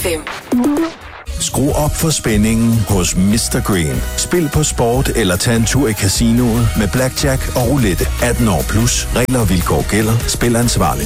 FM. Skru op for spændingen hos Mr. Green. Spil på sport eller tag en tur i casinoet med blackjack og roulette. 18 år plus. Regler og vilkår gælder. Spil ansvarligt.